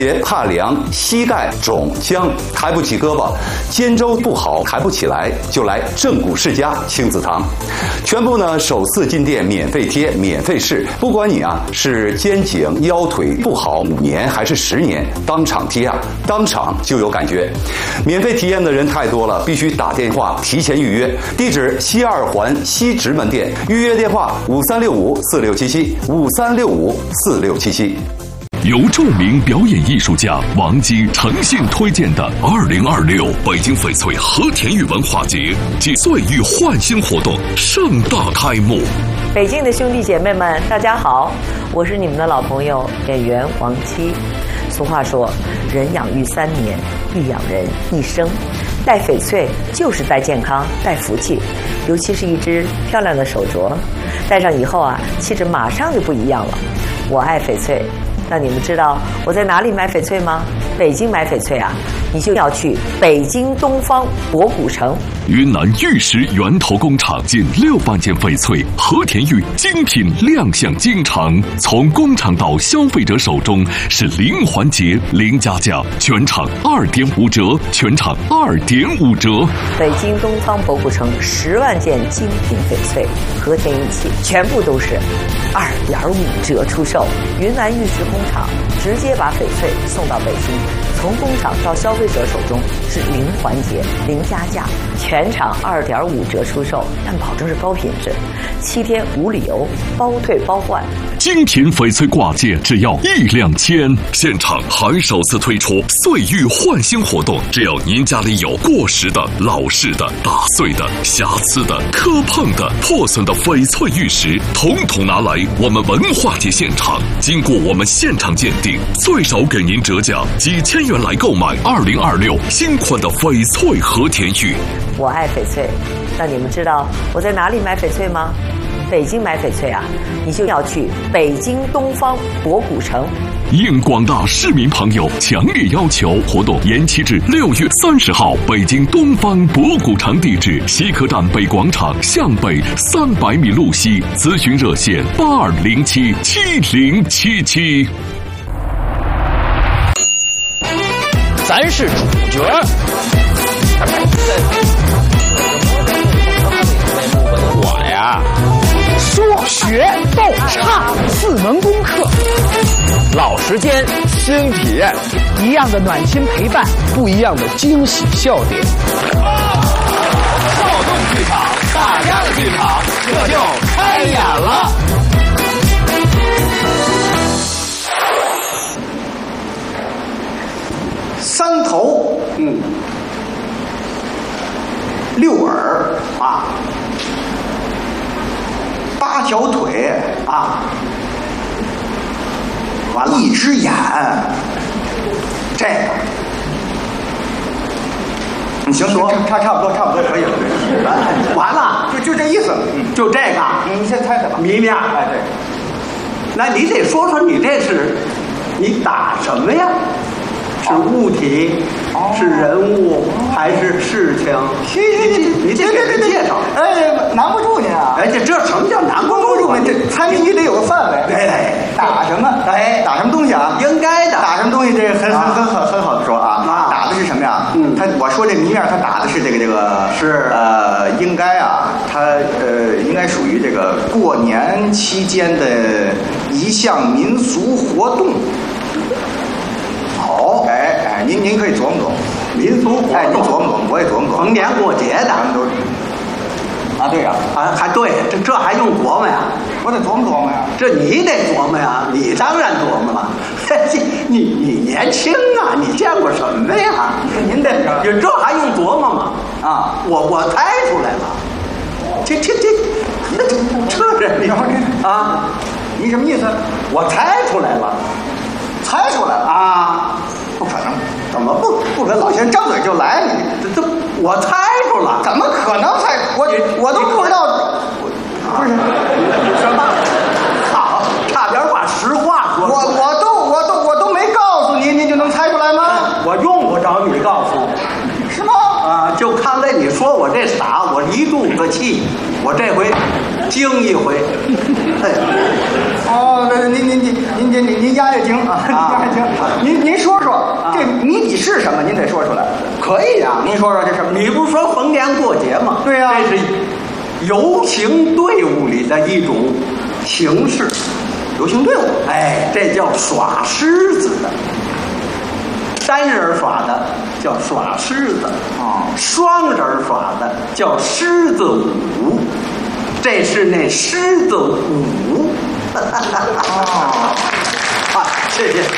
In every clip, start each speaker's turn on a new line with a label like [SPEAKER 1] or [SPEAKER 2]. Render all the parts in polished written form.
[SPEAKER 1] 怕凉，膝盖肿僵，抬不起胳膊，肩周不好，抬不起来，就来正骨世家亲子堂，全部呢首次进店免费贴，免费试，不管你是肩颈腰腿不好5年还是10年，当场贴当场就有感觉。免费体验的人太多了，必须打电话提前预约。地址西2环西直门店，预约电话5365467753654677。
[SPEAKER 2] 由著名表演艺术家王姬诚信推荐的2026北京翡翠和田玉文化节暨岁玉焕新活动盛大开幕。
[SPEAKER 3] 北京的兄弟姐妹们，大家好，我是你们的老朋友演员王姬。俗话说，人养育3年，必养人一生。戴翡翠就是戴健康，戴福气，尤其是一只漂亮的手镯，戴上以后气质马上就不一样了。我爱翡翠。那你们知道我在哪里买翡翠吗？北京买翡翠你就要去北京东方博古城。
[SPEAKER 2] 云南玉石源头工厂近6万件翡翠和田玉精品亮相京城，从工厂到消费者手中是零环节零加价，全场2.5折，全场2.5折。
[SPEAKER 3] 北京东方博古城10万件精品翡翠和田玉器，全部都是2.5折出售。云南玉石工厂直接把翡翠送到北京，从工厂到消费者手中是零环节零加价，全场2.5折出售，但保证是高品质，7天无理由，包退包换。
[SPEAKER 2] 精品翡翠挂件只要1两千，现场还首次推出岁玉焕新活动，只要您家里有过时的、老式的、打碎的、瑕疵的、磕碰的、破损的翡翠玉石，统统拿来我们文化节现场，经过我们现场鉴定，最少给您折价几千元来购买2026新款的翡翠和田玉。
[SPEAKER 3] 我爱翡翠。那你们知道我在哪里买翡翠吗？北京买翡翠你就要去北京东方博古城。
[SPEAKER 2] 应广大市民朋友强烈要求，活动延期至6月30号，北京东方博古城，地址西客站北广场向北300米路西，咨询热线82077077。
[SPEAKER 4] 咱是主角。我呀，说学逗唱4门功课，老时间新体验，
[SPEAKER 5] 一样的暖心陪伴，
[SPEAKER 4] 不一样的惊喜笑点。
[SPEAKER 5] 少动剧场，大家的剧场，这就开演了。
[SPEAKER 6] 3头6耳8条腿完了1只眼，这个你行说差不多可以了，完了就这意思，就这个，你先猜猜吧，谜面，对，那你得说说你这是你打什么呀？是物体，是人物，还是事情？你这给人介绍。
[SPEAKER 7] 难不住您啊！
[SPEAKER 6] 这什么叫难不住呢？这
[SPEAKER 7] 猜谜你得有个范围。打什么？打什么东西啊？
[SPEAKER 6] 应该的。
[SPEAKER 7] 打什么东西？这很好的说打的是什么呀？我说这谜面，他打的是这个
[SPEAKER 6] 是
[SPEAKER 7] 应该他应该属于这个过年期间的一项民俗活动。好，您可以琢磨琢磨
[SPEAKER 6] 民俗活动，
[SPEAKER 7] 您琢磨琢磨，我也琢磨琢磨。
[SPEAKER 6] 逢年过节的，
[SPEAKER 7] 对呀，
[SPEAKER 6] 还对，这还用琢磨呀？
[SPEAKER 7] 我得琢磨琢磨呀。
[SPEAKER 6] 这你得琢磨呀，你当然琢磨了。你年轻你见过什么呀？
[SPEAKER 7] 您这
[SPEAKER 6] 还用琢磨吗？我猜出来了。这人
[SPEAKER 7] 你什么意思？
[SPEAKER 6] 我猜出来了。
[SPEAKER 7] 猜出来了不可能，
[SPEAKER 6] 怎么不可能？
[SPEAKER 7] 老先生张嘴就来，你
[SPEAKER 6] 这我猜出了，
[SPEAKER 7] 怎么可能猜？我都不知道，不是
[SPEAKER 6] 什么？好，差点把实话说。
[SPEAKER 7] 我都没告诉您就能猜出来吗？
[SPEAKER 6] 我用不着你告诉，
[SPEAKER 7] 是吗？
[SPEAKER 6] 就看来你说我这傻，我一肚子气，我这回精一回。
[SPEAKER 7] 哦，您压压惊啊，压压惊。您说说这谜底是什么？您得说出来。
[SPEAKER 6] 可以啊，
[SPEAKER 7] 您说说这什么？
[SPEAKER 6] 你不是说逢年过节吗？
[SPEAKER 7] 对呀，
[SPEAKER 6] 这是游行队伍里的一种形式。
[SPEAKER 7] 游行队伍，
[SPEAKER 6] 哎，这叫耍狮子的。单人耍的叫耍狮子，双人耍的叫狮子舞，这是那狮子舞。啊，谢谢。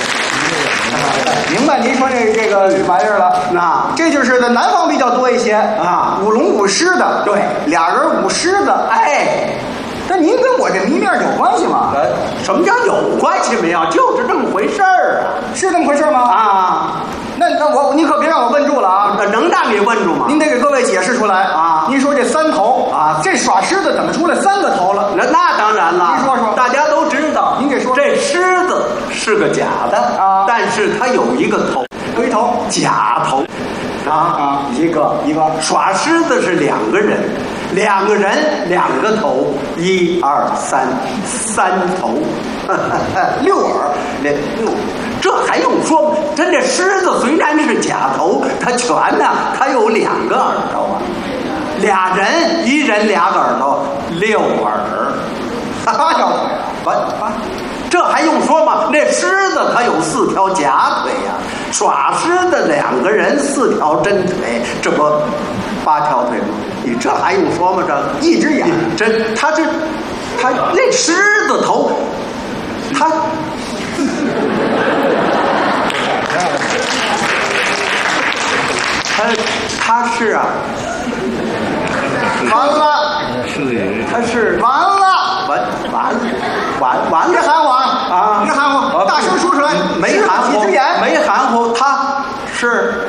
[SPEAKER 7] 明白您说这个玩意儿了。
[SPEAKER 6] 那
[SPEAKER 7] 这就是在南方比较多一些
[SPEAKER 6] 啊，
[SPEAKER 7] 舞龙舞狮的，
[SPEAKER 6] 对，
[SPEAKER 7] 俩人舞狮子，
[SPEAKER 6] 哎。
[SPEAKER 7] 那您跟我这谜面有关系吗？
[SPEAKER 6] 什么叫有关系没有？就是这么回事儿啊！
[SPEAKER 7] 是这么回事吗？
[SPEAKER 6] 啊，
[SPEAKER 7] 那你可别让我问住了啊！
[SPEAKER 6] 能让你问住吗？
[SPEAKER 7] 您得给各位解释出来
[SPEAKER 6] 啊！
[SPEAKER 7] 您说这三头啊，这耍狮子怎么出来三个头了？
[SPEAKER 6] 那当然了。
[SPEAKER 7] 您说说，
[SPEAKER 6] 大家都知道。
[SPEAKER 7] 您给说，
[SPEAKER 6] 这狮子是个假的
[SPEAKER 7] 啊，
[SPEAKER 6] 但是它有一个头，
[SPEAKER 7] 有一头
[SPEAKER 6] 假头。一个耍狮子是两个人两个头，1、2、3，三头，
[SPEAKER 7] 六耳，
[SPEAKER 6] 这还用说吗？这狮子虽然是假头，它全呢，它有2个耳朵啊，俩人1人2个耳朵，6耳
[SPEAKER 7] ，8条腿
[SPEAKER 6] 啊，这还用说吗？那狮子它有4条假腿呀，耍狮子2个人4条真腿，这不8条腿吗？你这还用说吗？这
[SPEAKER 7] 一只眼，
[SPEAKER 6] 他那狮子头，他是啊，
[SPEAKER 7] 完了，
[SPEAKER 6] 他是
[SPEAKER 7] 完了，
[SPEAKER 6] 完了，
[SPEAKER 7] 别含糊啊！别含糊，大声说出来，
[SPEAKER 6] 没含糊，
[SPEAKER 7] 一只眼，
[SPEAKER 6] 没含糊，他是。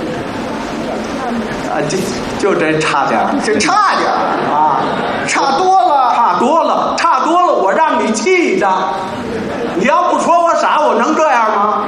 [SPEAKER 6] 就这差点，
[SPEAKER 7] 这差点
[SPEAKER 6] 啊，
[SPEAKER 7] 差多了，
[SPEAKER 6] 我让你气的。你要不说我傻，我能这样吗？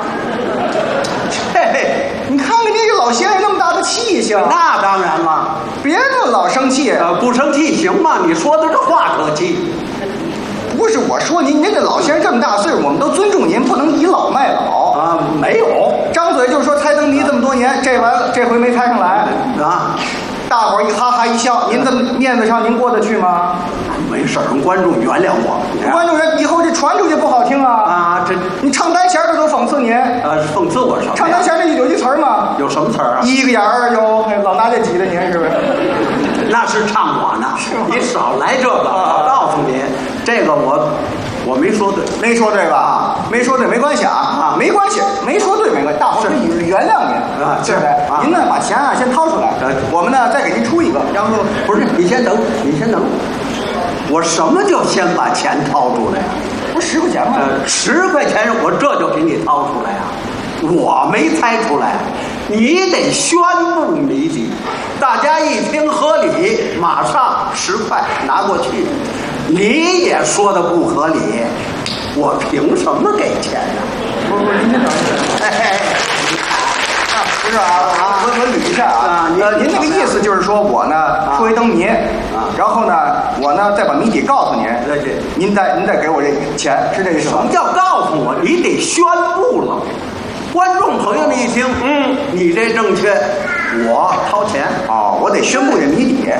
[SPEAKER 6] 嘿，
[SPEAKER 7] 你看看这个老先生那么大的气性，
[SPEAKER 6] 那当然了，
[SPEAKER 7] 别那么老生气，
[SPEAKER 6] 不生气行吗？你说的这话可气。
[SPEAKER 7] 不是我说您这老先生这么大岁数，我们都尊重您，不能倚老卖老
[SPEAKER 6] 啊。没有，
[SPEAKER 7] 张嘴就说猜灯谜这么多年，这回没猜上来
[SPEAKER 6] 啊。
[SPEAKER 7] 大伙儿一哈哈一笑，您这面子上您过得去吗？
[SPEAKER 6] 没事儿，观众原谅我。
[SPEAKER 7] 观众以后这传出去不好听啊！
[SPEAKER 6] 啊，
[SPEAKER 7] 你唱单弦的都讽刺您。
[SPEAKER 6] 讽刺我什么？
[SPEAKER 7] 唱单弦的有句词儿吗？
[SPEAKER 6] 有什么词儿啊
[SPEAKER 7] ？1个眼儿有，老拿这挤的您是不是？
[SPEAKER 6] 那是唱我呢，你少来这个。我告诉你，这个我没说对，
[SPEAKER 7] 没说对吧？没说对没关系啊，没关系，没说对没关系，大伙儿可以原谅您
[SPEAKER 6] 啊，
[SPEAKER 7] 对不对？您呢把钱先掏出来，我们呢再给您出一个，然后
[SPEAKER 6] 不是你先等，我什么叫先把钱掏出来呀？
[SPEAKER 7] 不是10块钱吗
[SPEAKER 6] ？10块钱我这就给你掏出来呀，我没猜出来，你得宣布谜底，大家一听合理，马上10块拿过去。你也说的不合理，我凭什么给钱呢？
[SPEAKER 7] 不是，您先等一下。不是啊，我捋一下啊。您那个意思就是说我呢出一灯谜，然后呢我呢再把谜底告诉您，您再给我这钱，是这意思吗？
[SPEAKER 6] 什么叫告诉我？你得宣布了。观众朋友们一听，你这正确，我掏钱
[SPEAKER 7] 哦，我得宣布这谜底。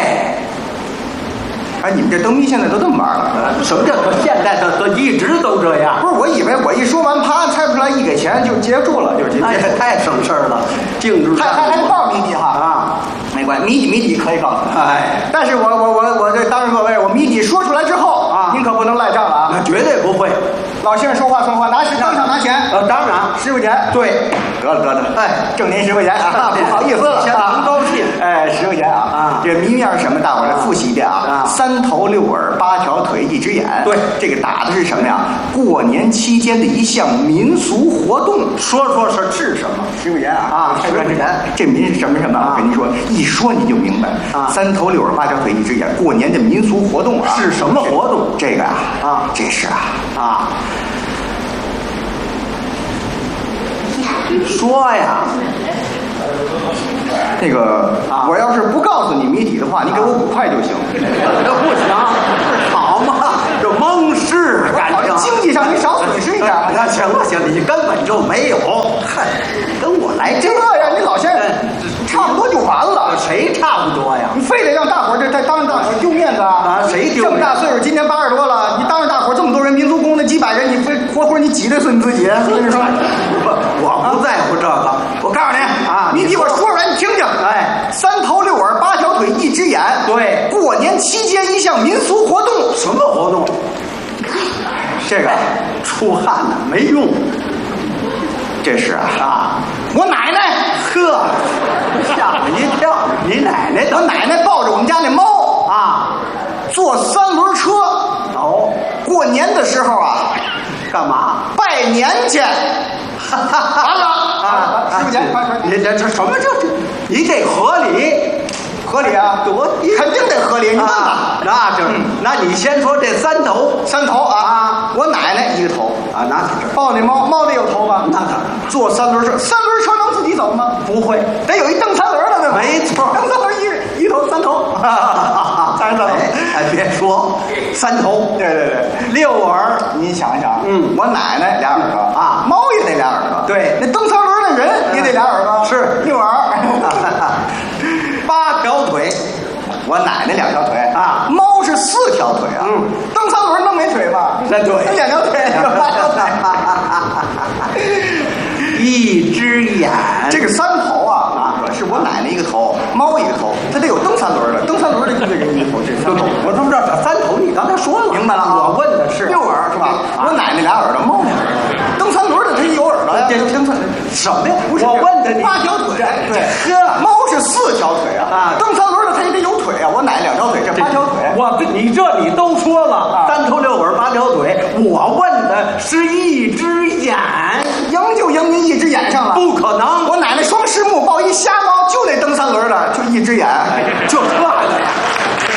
[SPEAKER 7] 哎，你们这灯谜现在都这么玩了？
[SPEAKER 6] 什么叫现在的一直都这样？
[SPEAKER 7] 不是，我以为我一说完，啪猜不出来，一给钱就结束了，就结束。
[SPEAKER 6] 太省事儿了，静止。
[SPEAKER 7] 还不告诉谜底哈啊，没关系，谜底可以告诉你。但是我这当着各位，我谜底说出来之后啊，您可不能赖账了啊！
[SPEAKER 6] 那绝对不会。
[SPEAKER 7] 老先生说话算话，当场拿钱。
[SPEAKER 6] 当然
[SPEAKER 7] 10块钱。
[SPEAKER 6] 对，
[SPEAKER 7] 得了，挣您10块钱啊，不好意思了，
[SPEAKER 6] 很高兴。
[SPEAKER 7] 10块钱啊。这谜面是什么？大伙儿来复习一遍啊。3头6耳8条腿1只眼。
[SPEAKER 6] 对，
[SPEAKER 7] 这个打的是什么呀？过年期间的一项民俗活动。
[SPEAKER 6] 说是什么
[SPEAKER 7] ？10块钱
[SPEAKER 6] 啊，10块钱。
[SPEAKER 7] 这民是什么？我跟您说，一说你就明白。3头6耳8条腿1只眼，过年的民俗活动啊。
[SPEAKER 6] 是什么活动？
[SPEAKER 7] 这个啊，这是
[SPEAKER 6] 说呀，
[SPEAKER 7] 那个我要是不告诉你谜底的话，你给我5块就行。
[SPEAKER 6] 这不行，好嘛，这蒙氏，感情
[SPEAKER 7] 经济上你少损失一点。
[SPEAKER 6] 那行了行了，你根本就没有，哼，跟我来这
[SPEAKER 7] 呀，你老先生差不多就完了。
[SPEAKER 6] 谁差不多呀？
[SPEAKER 7] 你非得让大伙儿这当着大伙儿丢面子啊？
[SPEAKER 6] 谁丢？
[SPEAKER 7] 这么大岁数，今年80多了，你当着大伙儿这么多人，民族宫那几百人，你非活活你挤兑死你自己？我跟你说，
[SPEAKER 6] 我不在乎这个。
[SPEAKER 7] 我告诉你啊，你听我说出来，你听听。
[SPEAKER 6] 哎
[SPEAKER 7] ，3头6耳8条腿1只眼。
[SPEAKER 6] 对，
[SPEAKER 7] 过年期间一项民俗活动。
[SPEAKER 6] 什么活动？这个出汗呢没用。
[SPEAKER 7] 这是我奶奶，
[SPEAKER 6] 呵，吓我一跳！你奶奶，
[SPEAKER 7] 我奶奶抱着我们家那猫坐3轮车，过年的时候
[SPEAKER 6] 干嘛？
[SPEAKER 7] 拜年去。完了师傅钱，快！
[SPEAKER 6] 你这什么这？你得合理。
[SPEAKER 7] 合理啊，肯定得合理。你问吧，
[SPEAKER 6] 那你先说这3头
[SPEAKER 7] 我奶奶1个头
[SPEAKER 6] 那是这
[SPEAKER 7] 抱那猫得有头吧？
[SPEAKER 6] 那当然，
[SPEAKER 7] 坐3轮车，3轮车能自己走吗？
[SPEAKER 6] 不会，
[SPEAKER 7] 得有一蹬3轮的，对吧？
[SPEAKER 6] 没错，
[SPEAKER 7] 蹬3轮一头3头，3头。
[SPEAKER 6] 别说3头，
[SPEAKER 7] 对，6耳，你想一想，我奶奶2耳朵猫也得2耳朵，
[SPEAKER 6] 对，
[SPEAKER 7] 那蹬3轮的人也得2耳朵，
[SPEAKER 6] 是
[SPEAKER 7] 6耳，8条腿。我奶奶2条腿猫是4条腿蹬3轮能没腿吗？
[SPEAKER 6] 那对
[SPEAKER 7] ，2条腿，8条腿
[SPEAKER 6] ，1只眼。
[SPEAKER 7] 这个3头是我奶奶1个头，猫1个头，它得有蹬3轮的，蹬3轮的就得人1头，这3头。
[SPEAKER 6] 我都不知道这3头，你刚才说了，
[SPEAKER 7] 明白了
[SPEAKER 6] 我问的是
[SPEAKER 7] 6耳是吧？我奶奶2耳朵，猫2耳朵，蹬3轮的它有耳朵呀。
[SPEAKER 6] 这蹬3什么呀？
[SPEAKER 7] 不是，
[SPEAKER 6] 我问的你
[SPEAKER 7] 8条腿，
[SPEAKER 6] 对，
[SPEAKER 7] 猫是4条腿蹬3轮的它也得有腿我奶奶2条腿，这8条腿。
[SPEAKER 6] 你都说了，3头6耳8条腿，我问的是1只眼，
[SPEAKER 7] 赢就赢您1只眼上了，
[SPEAKER 6] 不可能。
[SPEAKER 7] 我奶奶双狮目抱一瞎猫，就得蹬3轮的，就1只眼，
[SPEAKER 6] 就这个呀。